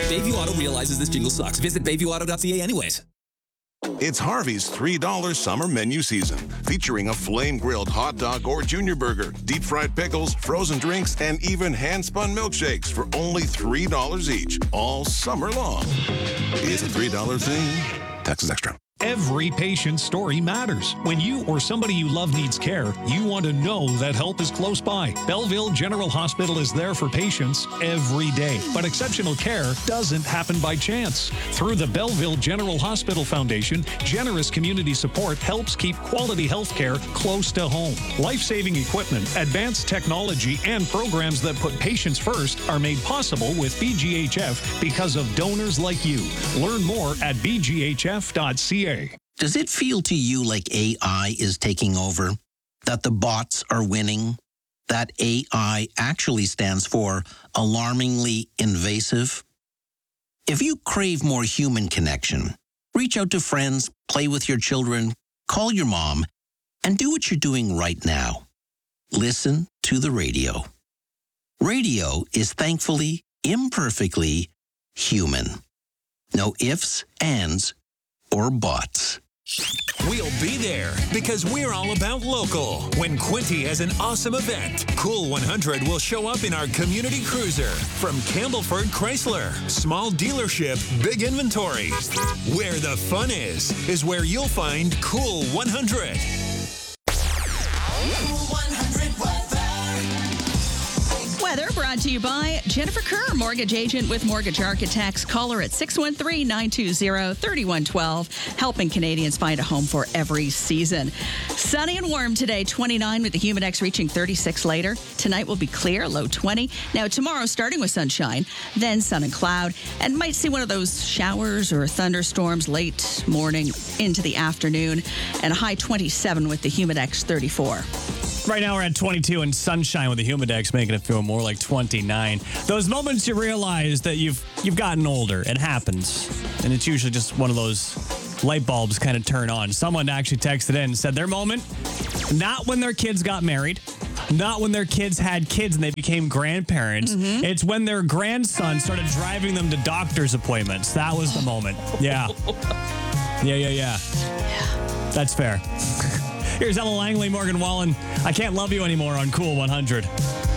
Bayview Auto realizes this jingle sucks. Visit BayviewAuto.ca anyways. It's Harvey's $3 summer menu season, featuring a flame-grilled hot dog or junior burger, deep-fried pickles, frozen drinks, and even hand-spun milkshakes for only $3 each, all summer long. It's a $3 thing. Taxes extra. Every patient's story matters. When you or somebody you love needs care, you want to know that help is close by. Belleville General Hospital is there for patients every day. But exceptional care doesn't happen by chance. Through the Belleville General Hospital Foundation, generous community support helps keep quality health care close to home. Life-saving equipment, advanced technology, and programs that put patients first are made possible with BGHF because of donors like you. Learn more at bghf.ca. Does it feel to you like AI is taking over? That the bots are winning? That AI actually stands for alarmingly invasive? If you crave more human connection, reach out to friends, play with your children, call your mom, and do what you're doing right now. Listen to the radio. Radio is thankfully, imperfectly human. No ifs, ands, or bots. We'll be there because we're all about local. When Quinty has an awesome event, Cool 100 will show up in our community cruiser. From Campbellford Chrysler, small dealership, big inventory. Where the fun is where you'll find Cool 100. Cool 100 weather. Weather brought to you by Jennifer Kerr, mortgage agent with Mortgage Architects. Call her at 613-920-3112, helping Canadians find a home for every season. Sunny and warm today, 29 with the Humidex reaching 36 later. Tonight will be clear, low 20. Now tomorrow starting with sunshine, then sun and cloud, and might see one of those showers or thunderstorms late morning into the afternoon, and a high 27 with the Humidex 34. Right now we're at 22 and sunshine with the Humidex, making it feel more like 29. Those moments you realize that you've gotten older. It happens. And it's usually just one of those light bulbs kind of turn on. Someone actually texted in and said their moment, not when their kids got married, not when their kids had kids and they became grandparents. Mm-hmm. It's when their grandson started driving them to doctor's appointments. That was the moment. Yeah. Yeah. That's fair. Here's Ella Langley, Morgan Wallen. I Can't Love You Anymore on Cool 100.